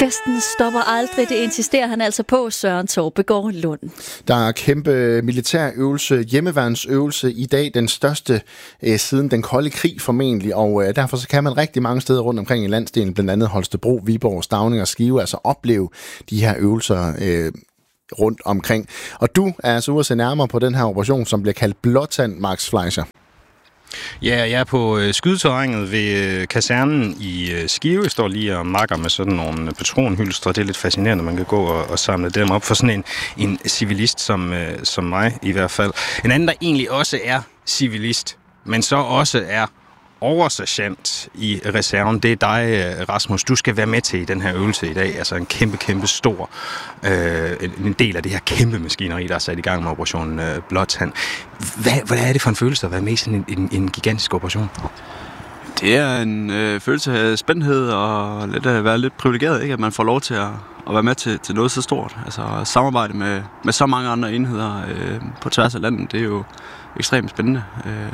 Festen stopper aldrig, det insisterer han altså på, Søren Torpegaard Lund. Der er kæmpe militærøvelse, hjemmeværnsøvelse i dag, den største siden den kolde krig formentlig, og derfor så kan man rigtig mange steder rundt omkring i landsdelen, blandt andet Holstebro, Viborg, Stauning og Skive, altså opleve de her øvelser rundt omkring. Og du er altså ude at se nærmere på den her operation, som bliver kaldt Blåtand, Max Fleischer. Ja, jeg er på skydeterrænet ved kasernen i Skive. Jeg står lige og makker med sådan nogle patronhylstre. Det er lidt fascinerende, man kan gå og samle dem op for sådan en civilist som mig i hvert fald. En anden, der egentlig også er civilist, men så også er oversergent i reserven, det er dig, Rasmus. Du skal være med til i den her øvelse i dag. Altså en kæmpe stor en del af det her kæmpe maskineri, der er sat i gang med operationen Blåtand. Hvad er det for en følelse at være med i sådan en gigantisk operation? Det er en følelse af spændthed og lidt at være lidt privilegeret, ikke? At man får lov til at være med til noget så stort. Altså samarbejde med så mange andre enheder på tværs af landet, det er jo ekstremt spændende.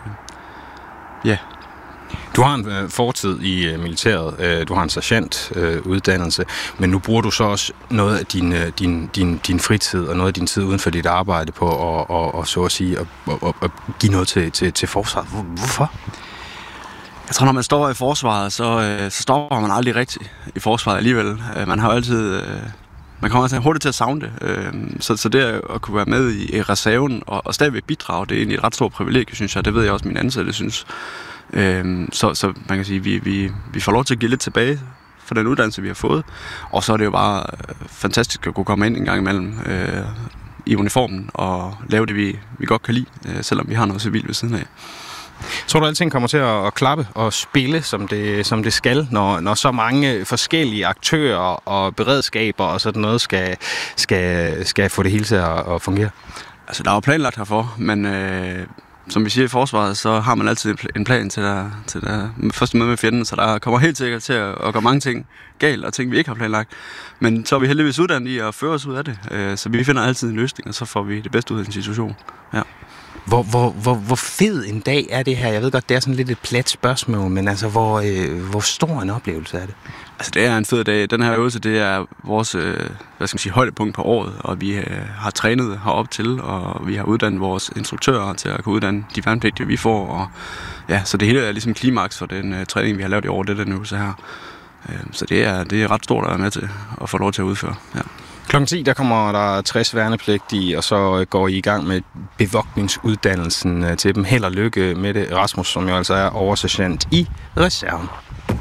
Du har en fortid i militæret, du har en sergeantuddannelse, men nu bruger du så også noget af din fritid og noget af din tid uden for dit arbejde på at så at sige at give noget til forsvaret. Hvorfor? Jeg tror, når man står i forsvaret, så står man aldrig rigtigt i forsvaret alligevel. Man har jo altid... Man kommer altså hurtigt til at savne det. Så det at kunne være med i reserven og stadigvæk bidrage, det er egentlig et ret stort privilegie, synes jeg. Det ved jeg også, mine ansatte synes. Så man kan sige, vi får lov til at give lidt tilbage for den uddannelse, vi har fået. Og så er det jo bare fantastisk at kunne komme ind en gang imellem i uniformen og lave det, vi godt kan lide, selvom vi har noget civil ved siden af. Tror du, at alting kommer til at klappe og spille, som det skal, når så mange forskellige aktører og beredskaber og sådan noget skal få det hele til at fungere? Altså, der er jo planlagt herfor, men som vi siger i forsvaret, så har man altid en plan til det første møde med fjenden, så der kommer helt sikkert til at gå mange ting galt, og ting, vi ikke har planlagt. Men så er vi heldigvis uddannet i at føre os ud af det, så vi finder altid en løsning, og så får vi det bedste ud af en situation. Ja. Hvor fed en dag er det her? Jeg ved godt, det er sådan lidt et plat spørgsmål, men altså, hvor stor en oplevelse er det? Altså, det er en fed dag. Den her øvelse, det er vores højdepunkt på året, og vi har trænet herop til, og vi har uddannet vores instruktører til at kunne uddanne de værnepligtige, vi får. Og, ja, så det hele er ligesom klimaks for den træning, vi har lavet i år, den øvelse her. Så det er ret stort at være med til at få lov til at udføre. Ja. Klokken 10, der kommer der 60 værnepligtige, og så går I i gang med bevogtningsuddannelsen til dem. Held og lykke med det, Rasmus, som jo altså er oversergent i reserven.